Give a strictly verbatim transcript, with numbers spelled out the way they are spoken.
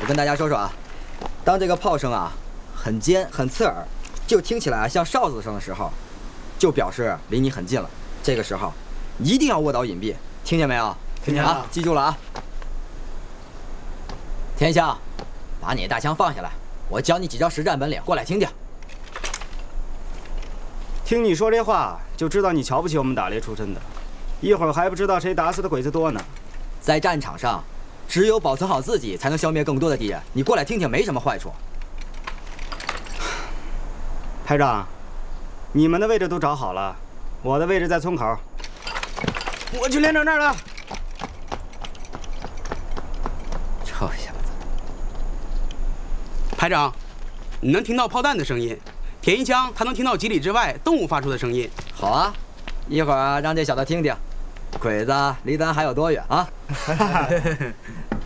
我跟大家说说啊，当这个炮声啊很尖、很刺耳，就听起来像哨子声的时候，就表示离你很近了。这个时候一定要卧倒隐蔽，听见没有？ 听见了啊，记住了啊。天香，把你的大枪放下来，我教你几招实战本领，过来听听。 听你说这话，就知道你瞧不起我们打猎出身的。一会儿还不知道谁打死的鬼子多呢。 在战场上，只有保存好自己，才能消灭更多的敌人。你过来听听，没什么坏处。 排长，你们的位置都找好了，我的位置在村口。我去连长那儿了。 臭小子！ 排长，你能听到炮弹的声音，铁一枪他能听到几里之外动物发出的声音。 好啊，一会儿啊让这小子听听，鬼子离咱还有多远啊？